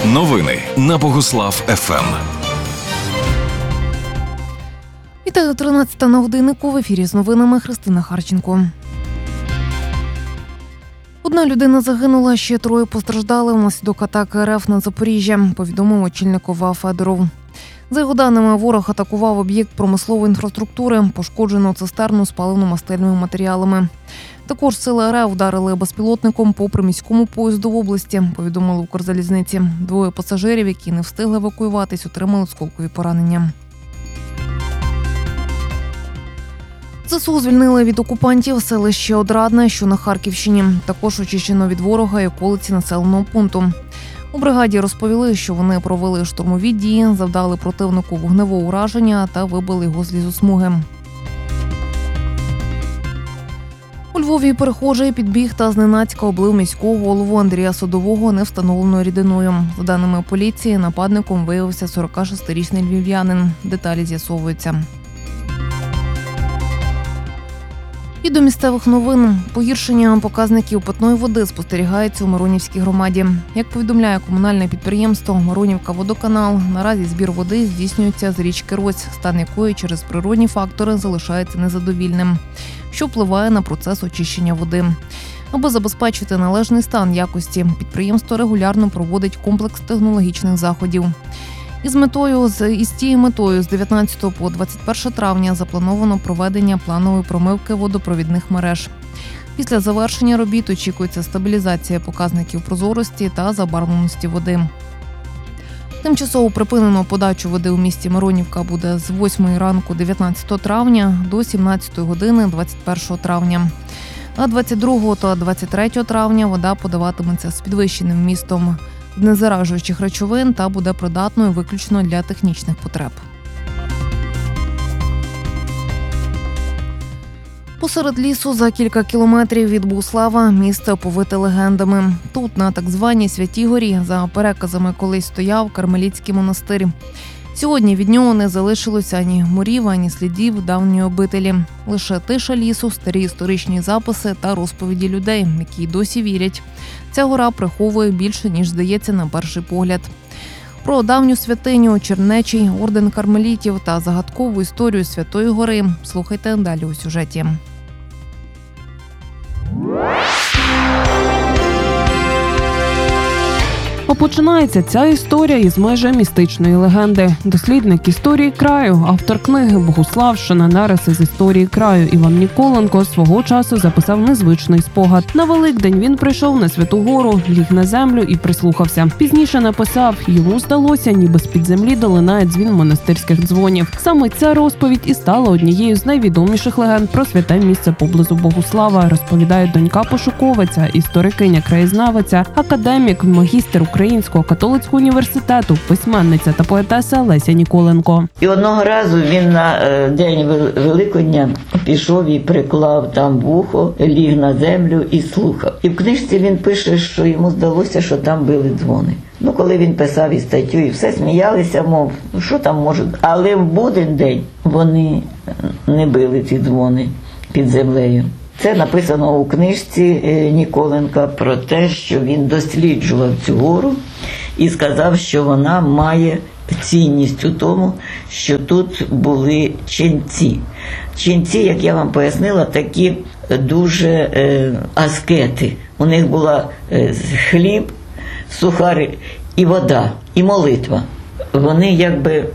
Новини на Богуслав ФМ. Вітаю, 13 на годиннику. В ефірі з новинами Христина Харченко. Одна людина загинула, ще троє постраждали внаслідок атаки РФ на Запоріжжя, повідомив очільник ОВА Федоров. За його даними, ворог атакував об'єкт промислової інфраструктури, пошкоджену цистерну з паливно-мастильними матеріалами. Також сили РФ вдарили безпілотником по приміському поїзду в області, повідомили в Укрзалізниці. Двоє пасажирів, які не встигли евакуюватись, отримали осколкові поранення. ЗСУ звільнили від окупантів селище Одрадне, що на Харківщині. Також очищено від ворога і околиці населеного пункту. У бригаді розповіли, що вони провели штурмові дії, завдали противнику вогневого ураження та вибили його з лісосмуги. У Львові перехожий підбіг та зненацька облив міського голову Андрія Садового невстановленою рідиною. За даними поліції, нападником виявився 46-річний львів'янин. Деталі з'ясовуються. І до місцевих новин. Погіршення показників питної води спостерігається у Миронівській громаді. Як повідомляє комунальне підприємство «Миронівка-Водоканал», наразі збір води здійснюється з річки Рось, стан якої через природні фактори залишається незадовільним, що впливає на процес очищення води. Аби забезпечити належний стан якості, підприємство регулярно проводить комплекс технологічних заходів. Із тією метою з 19 по 21 травня заплановано проведення планової промивки водопровідних мереж. Після завершення робіт очікується стабілізація показників прозорості та забарвленості води. Тимчасово припинено подачу води у місті Миронівка буде з 8 ранку 19 травня до 17 години 21 травня. А 22 та 23 травня вода подаватиметься з підвищеним вмістом незаражуючих речовин та буде придатною виключно для технічних потреб. Посеред лісу за кілька кілометрів від Богуслава місце оповите легендами. Тут, на так званій Святій Горі, за переказами колись стояв Кармелітський монастир. Сьогодні від нього не залишилося ані мурів, ані слідів давньої обителі. Лише тиша лісу, старі історичні записи та розповіді людей, які досі вірять. Ця гора приховує більше, ніж здається на перший погляд. Про давню святиню, чернечий, орден кармелітів та загадкову історію Святої Гори слухайте далі у сюжеті. А починається ця історія із майже містичної легенди. Дослідник історії краю, автор книги «Богуславщина. Нариси з історії краю» Іван Ніколенко свого часу записав незвичний спогад. На Великдень він прийшов на Святу Гору, ліг на землю і прислухався. Пізніше написав, йому здалося, ніби з-під землі долинає дзвін монастирських дзвонів. Саме ця розповідь і стала однією з найвідоміших легенд про святе місце поблизу Богуслава, розповідає донька пошуковиця, історикиня-краєзнавиця, академік, магістр Українського католицького університету, письменниця та поетеса Леся Ніколенко. І одного разу він на день Великодня пішов і приклав там вухо, ліг на землю і слухав. І в книжці він пише, що йому здалося, що там били дзвони. Коли він писав і статтю, і все сміялися, мов, що там можуть. Але в буден день вони не били ці дзвони під землею. Це написано у книжці Ніколенка про те, що він досліджував цю гору і сказав, що вона має цінність у тому, що тут були ченці. Ченці, як я вам пояснила, такі дуже аскети. У них була хліб, сухари і вода, і молитва. Вони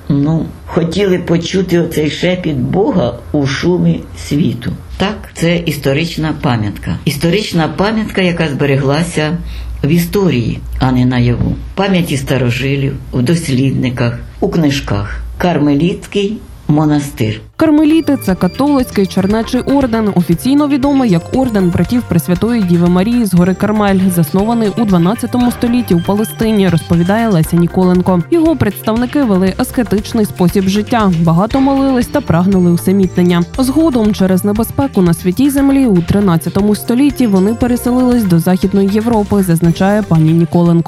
хотіли почути оцей шепіт Бога у шумі світу. Так, це історична пам'ятка. Історична пам'ятка, яка збереглася в історії, а не наяву. Пам'яті старожилів, в дослідниках, у книжках. Кармелітський монастир. Кармеліти – це католицький чернечий орден, офіційно відомий як орден братів Пресвятої Діви Марії з гори Кармель, заснований у 12 столітті у Палестині, розповідає Леся Ніколенко. Його представники вели аскетичний спосіб життя, багато молились та прагнули усамітнення. Згодом, через небезпеку на Святій Землі у 13 столітті вони переселились до Західної Європи, зазначає пані Ніколенко.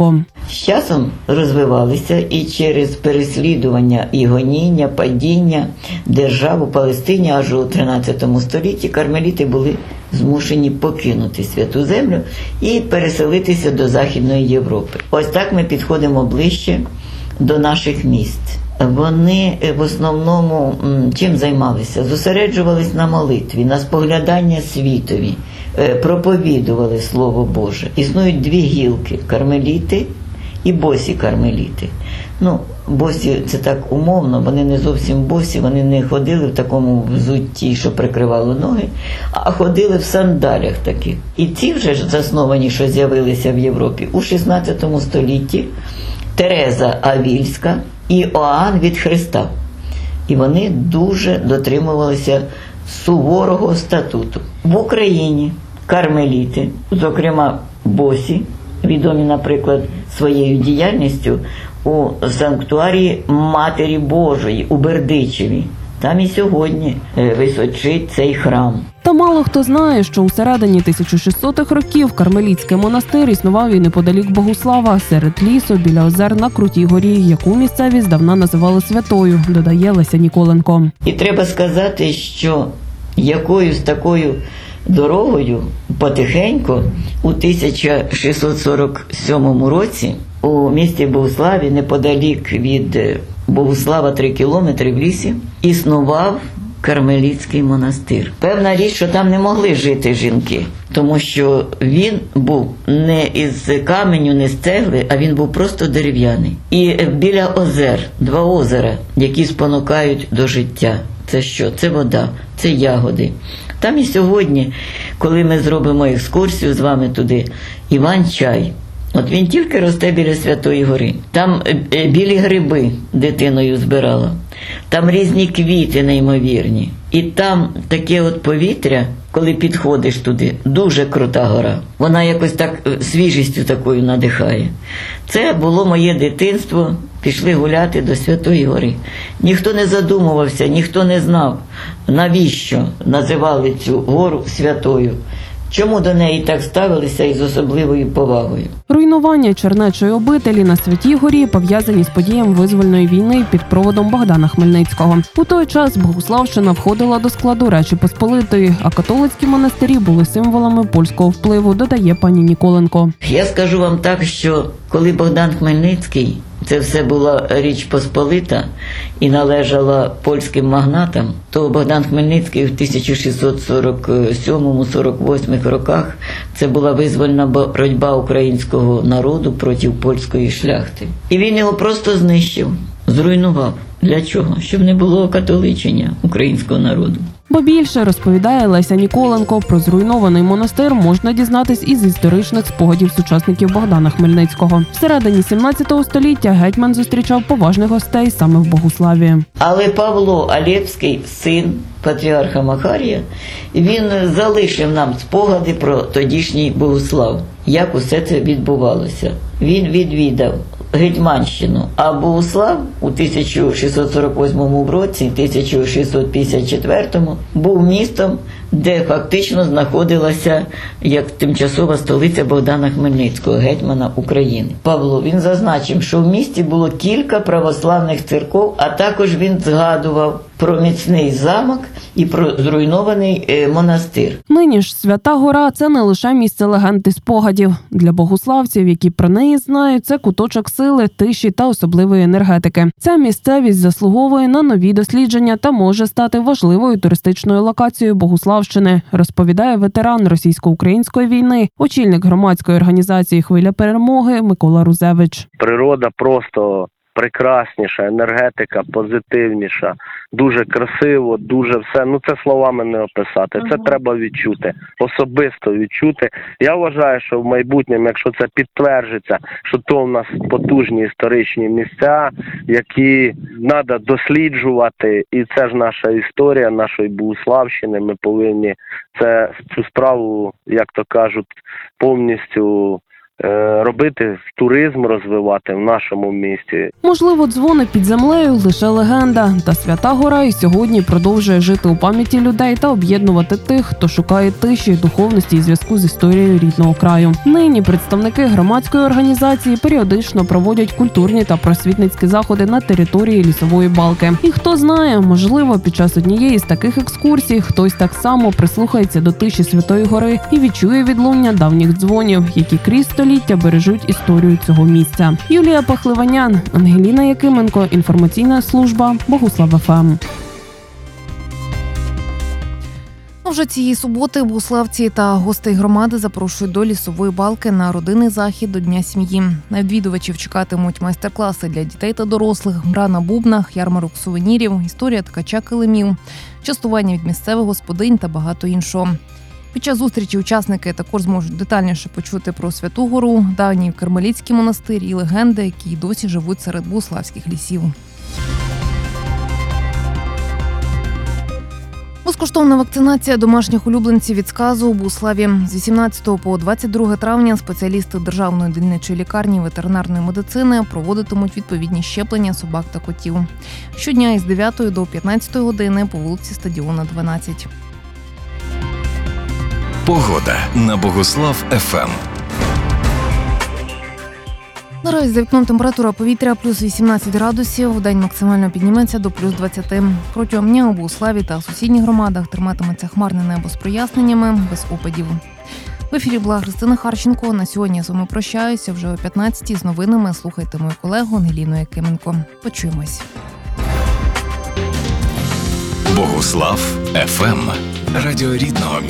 З часом розвивалися і через переслідування і гоніння, падіння держав у Палестині аж у 13 столітті кармеліти були змушені покинути Святу Землю і переселитися до Західної Європи. Ось так ми підходимо ближче до наших місць. Вони в основному чим займалися? Зосереджувались на молитві, на споглядання світові, проповідували Слово Боже. Існують дві гілки – кармеліти і босі кармеліти. Босі – це так умовно, вони не зовсім босі, вони не ходили в такому взутті, що прикривало ноги, а ходили в сандалях таких. І ці вже ж засновані, що з'явилися в Європі у 16 столітті, Тереза Авільська і Іоанн від Христа. І вони дуже дотримувалися суворого статуту. В Україні кармеліти, зокрема босі, відомі, наприклад, своєю діяльністю у санктуарії Матері Божої у Бердичеві. Там і сьогодні височить цей храм. Та мало хто знає, що у середині 1600-х років кармелітський монастир існував і неподалік Богуслава, серед лісу, біля озер на Крутій горі, яку місцеві здавна називали Святою, додає Леся Ніколенко. І треба сказати, що якоюсь такою дорогою потихеньку у 1647 році у місті Богуславі, неподалік від Богуслава 3 кілометри в лісі, існував кармелітський монастир. Певна річ, що там не могли жити жінки, тому що він був не із каменю, не з цегли, а він був просто дерев'яний. І біля озер, 2 озера, які спонукають до життя. Це що? Це вода, це ягоди. Там і сьогодні, коли ми зробимо екскурсію з вами туди, Іван-чай. От він тільки росте біля Святої Гори. Там білі гриби дитиною збирала. Там різні квіти неймовірні. І там таке от повітря, коли підходиш туди, дуже крута гора. Вона якось так свіжістю такою надихає. Це було моє дитинство. Пішли гуляти до Святої Гори. Ніхто не задумувався, ніхто не знав, навіщо називали цю гору святою. Чому до неї так ставилися із особливою повагою? Руйнування чернечої обителі на Святій Горі пов'язані з подіями визвольної війни під проводом Богдана Хмельницького. У той час Богуславщина входила до складу Речі Посполитої, а католицькі монастирі були символами польського впливу, додає пані Ніколенко. Я скажу вам так, що коли Богдан Хмельницький, це все була Річ Посполита і належала польським магнатам, то Богдан Хмельницький в 1647-48 роках це була визвольна боротьба українського народу проти польської шляхти. І він його просто знищив, зруйнував. Для чого? Щоб не було окатоличення українського народу. Бо більше, розповідає Леся Ніколенко, про зруйнований монастир можна дізнатись із історичних спогадів сучасників Богдана Хмельницького. Всередині 17 століття гетьман зустрічав поважних гостей саме в Богуславі. Але Павло Алєпський, син патріарха Макарія, він залишив нам спогади про тодішній Богуслав, як усе це відбувалося. Він відвідав Гетьманщину, а Богуслав у 1648 році, 1654 був містом, де фактично знаходилася як тимчасова столиця Богдана Хмельницького, гетьмана України. Павло, він зазначив, що в місті було кілька православних церков, а також він згадував про міцний замок і про зруйнований монастир. Нині ж Свята Гора – це не лише місце легенд і спогадів. Для богуславців, які про неї знають, це куточок сили, тиші та особливої енергетики. Ця місцевість заслуговує на нові дослідження та може стати важливою туристичною локацією Богуславщини, розповідає ветеран російсько-української війни, очільник громадської організації «Хвиля перемоги» Микола Рузевич. Природа просто прекрасніша, енергетика позитивніша, дуже красиво, дуже все. Це словами не описати. Це треба відчути, особисто відчути. Я вважаю, що в майбутньому, якщо це підтверджиться, що то в нас потужні історичні місця, які треба досліджувати, і це ж наша історія нашої Богуславщини. Ми повинні цю справу, як то кажуть, повністю робити туризм, розвивати в нашому місті. Можливо, дзвони під землею – лише легенда. Та Свята Гора і сьогодні продовжує жити у пам'яті людей та об'єднувати тих, хто шукає тиші, духовності і зв'язку з історією рідного краю. Нині представники громадської організації періодично проводять культурні та просвітницькі заходи на території Лісової Балки. І хто знає, можливо, під час однієї з таких екскурсій хтось так само прислухається до тиші Святої Гори і відчує відлуння давніх дзвонів, які крізь століття бережуть історію цього місця. Юлія Пахливанян, Ангеліна Якименко, інформаційна служба Богуслав ФМ. Вже цієї суботи богуславці та гостей громади запрошують до Лісової Балки на родинний захід до Дня сім'ї. На відвідувачів чекатимуть майстер-класи для дітей та дорослих, гра на бубнах, ярмарок сувенірів, історія ткача килимів, частування від місцевих господинь та багато іншого. Під час зустрічі учасники також зможуть детальніше почути про Святу Гору, давній Кармелітський монастир і легенди, які досі живуть серед богуславських лісів. Безкоштовна вакцинація домашніх улюбленців від сказу у Богуславі. З 18 по 22 травня спеціалісти Державної дільничої лікарні ветеринарної медицини проводитимуть відповідні щеплення собак та котів. Щодня із 9 до 15 години по вулиці Стадіона, 12. Погода на Богуслав ФМ. Наразі за вікном температура повітря плюс 18 градусів, вдень максимально підніметься до плюс 20. Протягом дня у Богуславі та сусідніх громадах триматиметься хмарне небо з проясненнями, без опадів. В ефірі була Христина Харченко. На сьогодні я з вами прощаюся. Вже о 15-й з новинами слухайте мою колегу Ангеліну Якименко. Почуємось. Богуслав ФМ. Радіо рідного